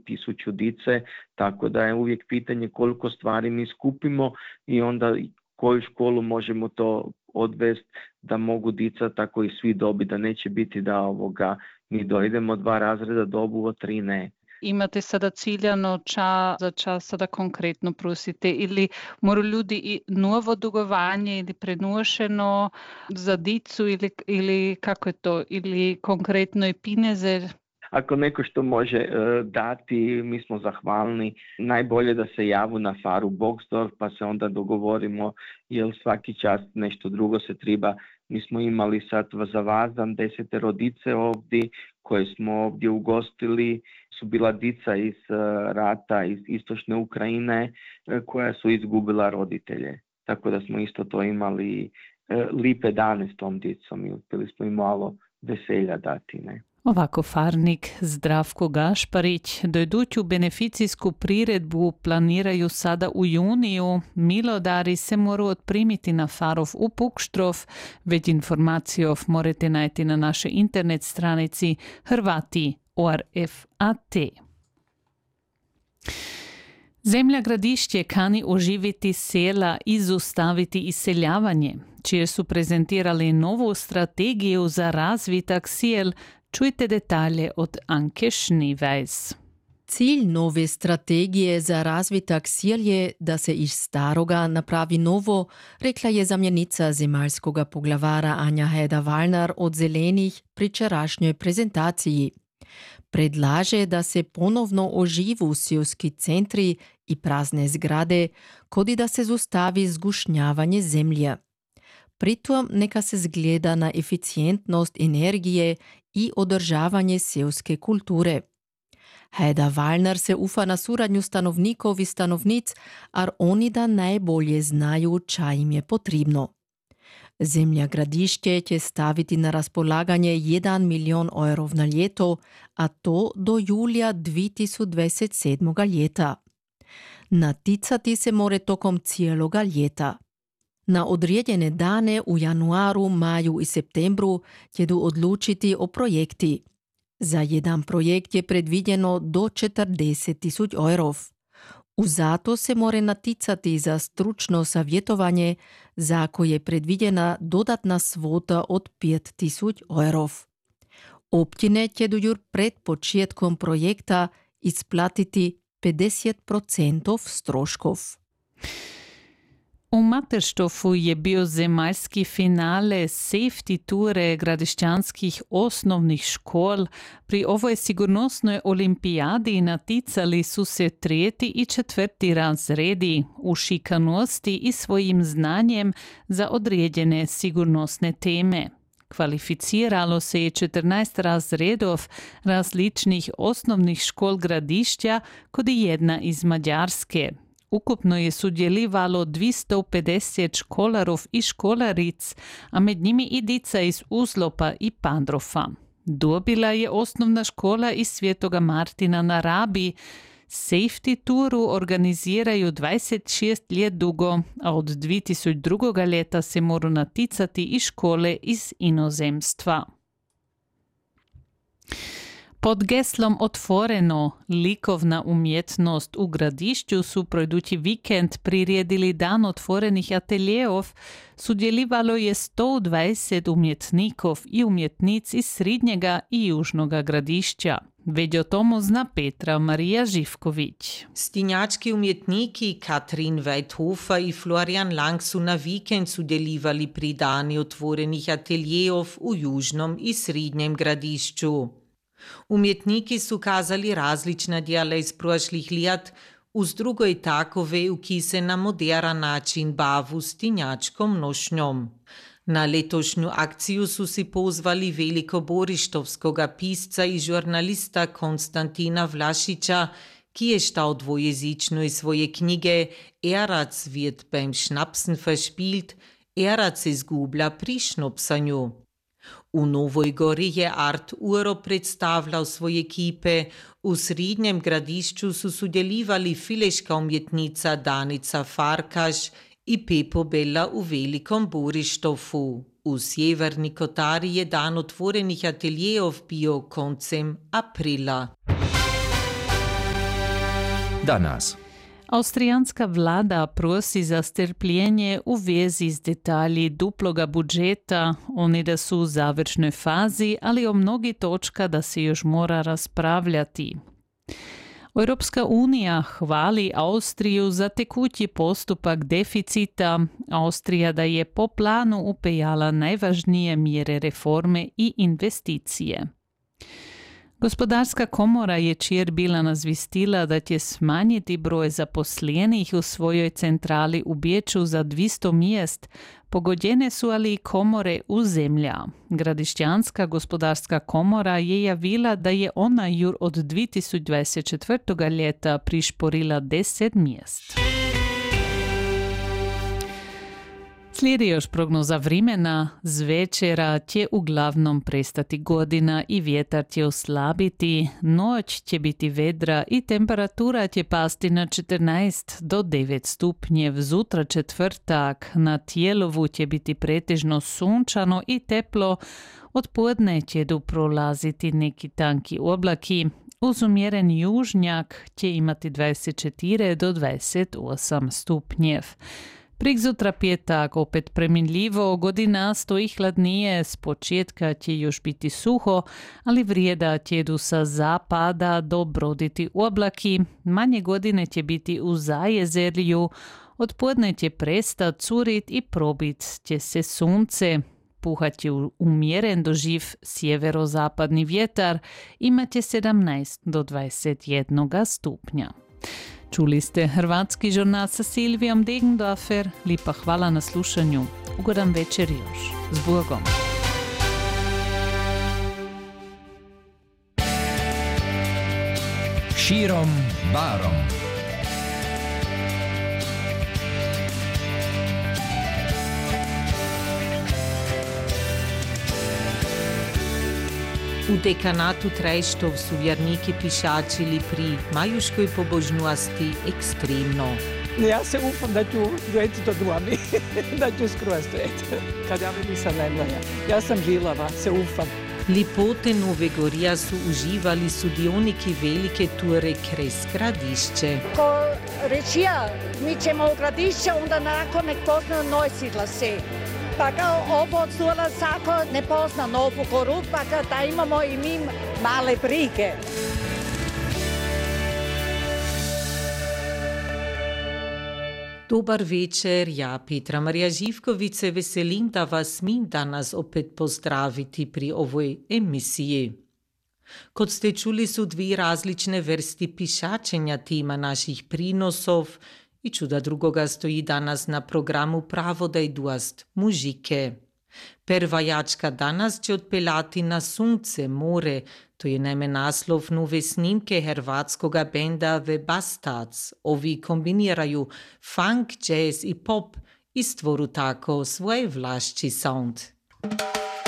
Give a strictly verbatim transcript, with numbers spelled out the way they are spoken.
tisuću dice, tako da je uvijek pitanje koliko stvari mi skupimo i onda koju školu možemo to odvesti da mogu dica tako i svi dobiti, da neće biti da ovoga mi dojdemo dva razreda do obuvo, tri ne. Imate sada ciljano ča za čas sada konkretno prosite ili moraju ljudi i novo dugovanje ili prenušeno za dicu ili, ili kako je to, ili konkretno i pineze? Ako neko što može uh, dati, mi smo zahvalni. Najbolje da se javu na Faru Boxdorf pa se onda dogovorimo jer svaki čas nešto drugo se treba. Mi smo imali sad za Vazam desetero dice ovdje koje smo ovdje ugostili. Su bila dica iz uh, rata, iz istočne Ukrajine uh, koja su izgubila roditelje. Tako da smo isto to imali uh, lipe dane s tom dicom i uspjeli smo im malo veselja dati, ne. Ovako farnik Zdravko Gašparić. Dojduću beneficijsku priredbu planiraju sada u juniju. Milodari se moraju otprimiti na Farov u Pukštrov. Već informacijov morate najti na našoj internet stranici Hrvati O R F A T. Zemlja Gradišće kani oživiti sela i zaustaviti iseljavanje. Čije su prezentirali novu strategiju za razvitak sel. Čujte detalje od Anke Schnivejs. Cilj nove strategije za razvitak sel je da se iz staroga napravi novo, rekla je zamjenica zemaljskoga poglavara Anja Heda-Valnar od Zelenih pri včerajšnjoj prezentaciji. Predlaže da se ponovno oživu selski centri i prazne zgrade, kodi da se zaustavi zgušnjavanje zemlje. Pritom neka se zgleda na eficientnost energije i održavanje selske kulture. Heda-Valnar se ufa na suradnju stanovnikov i stanovnic, ar oni da najbolje znaju ča im je potrebno. Zemlja Gradišće će staviti na raspolaganje jedan milijon evrov na ljeto, a to do julija dve tisuće dvadeset sedmog ljeta. Naticati se more tokom cijeloga ljeta. Na određene dane u januaru, maju i septembru ćedu odlučiti o projekti. Za jedan projekt je predviđeno do četrdeset tisuća evrov. U zato se more naticati za stručno savjetovanje, za koje je predviđena dodatna svota od pet tisuća evrov. Općine ćedu jur pred početkom projekta isplatiti pedeset procentov stroškov. U Materštofu je bio zemaljski finale safety ture gradišćanskih osnovnih škol. Pri ovoj sigurnosnoj olimpijadi naticali su se trijeti i četvrti razredi u šikanosti i svojim znanjem za određene sigurnosne teme. Kvalificiralo se je četrnaest razredov različnih osnovnih škol Gradišća kod jedna iz Mađarske. Ukupno je sudjelivalo dvjesto pedeset školarov i školaric, a med njimi i dica iz Uzlopa i Pandrofa. Dobila je osnovna škola iz Svetoga Martina na Rabi. Safety turu organiziraju dvadeset šest let dugo, a od dve tisuće drugog ljeta se moru naticati i škole iz inozemstva. Pod geslom Otvoreno, likovna umjetnost u Gradišću su projdući vikend priredili dan otvorenih ateljeov, sudjelivalo je sto dvadeset umjetnikov i umjetnic iz Srednjega i Južnoga Gradišća. Već o tomu zna Petra Marija Živković. Stinjački umjetniki Katrin Weidhofer i Florian Lang su na vikend sudjelivali pri dani otvorenih ateljeov u Južnom i Srednjem Gradišću. Umjetniki su kazali različna djela iz prošlih let, uz drugo i takove, u ki se na moderan način bavu stinjačkom nošnjom. Na letošnju akciju su si pozvali velikoborištovskoga pisca i žurnalista Konstantina Vlašića, ki je štal dvojezično iz svoje knjige Erac wird beim Schnapsen verspielt, Erac se izgublja pri šnopsanju. U Novoj Gori je Art Uro predstavljal svoje ekipe, v Srednjem Gradišću su sudjelivali fileška umjetnica Danica Farkaš i Pepo Bella u Velikom Borištofu. U Sjeverni Kotari je dan otvorenih ateljeov bio koncem aprila. danas. Austrijanska vlada prosi za strpljenje u vezi s detalji duploga budžeta. Oni da su u završnoj fazi, ali o mnogi točka da se još mora raspravljati. Europska unija hvali Austriju za tekući postupak deficita. Austrija da je po planu upejala najvažnije mjere reforme i investicije. Gospodarska komora je čir bila nazvistila da će smanjiti broj zaposlenih u svojoj centrali u Beču za dvjesto mjest. Pogođene su ali i komore u zemlja. Gradišćanska gospodarska komora je javila da je ona jur od dvije tisuće dvadeset četvrtog ljeta prišporila deset mjest. Slijedi još prognoza vremena. Z večera će uglavnom prestati godina i vjetar će oslabiti. Noć će biti vedra i temperatura će pasti na četrnaest do devet stupnjev. Zutra četvrtak na Tijelovu će biti pretežno sunčano i teplo. Od podne će du prolaziti neki tanki oblaki. Uz umjeren južnjak će imati dvadeset četiri do dvadeset osam stupnjev. Prik zutra petak opet preminljivo, godina stoji hladnije, s početka će još biti suho, ali vrijeda će du sa zapada dobroditi oblaki, manje godine će biti u Zajezerju, od podne će prestat curit i probit će se sunce. Puhat će umjeren doživ sjeverozapadni vjetar, imat će sedamnaest do dvadeset jedan stupnja. Čuli ste hrvatski žurnal sa Silvijom Degendorfer. Lipa hvala na slušanju. Ugodan večer još. S Bogom. Širom barom. U dekanatu Trejštov su vjerniki pišačili pri majuškoj pobožnosti ekstremno. Ja se ufam da ću dojeti do dvami, da ću skroz dojeti. Kad ja mi nisam najmlaja. Ja sam žilava, se ufam. Lipote Nove Gorija su uživali sudioniki velike ture Kres Gradišće. Ko reći ja, mi ćemo u Gradišće, onda nakon nek pozna Nojsidla se. Pa kao ovo cura sako ne pozna Novu Goru, pa da imamo i mi male brige. Dobar večer, ja Petra Marija Živković se veselim da vas mi danas opet pozdraviti pri ovoj emisiji. Kot ste čuli su dvi različne vrsti pišačenja tema naših prinosov i čuda drugoga stoji danas na programu Pravodaj duast mužike. Prva jačka danas će odpeljati na sunce, more, to je naime naslov nove snimke hrvatskoga benda The Bastards. Ovi kombiniraju funk, jazz i pop i stvoru tako svoj vlašći sound.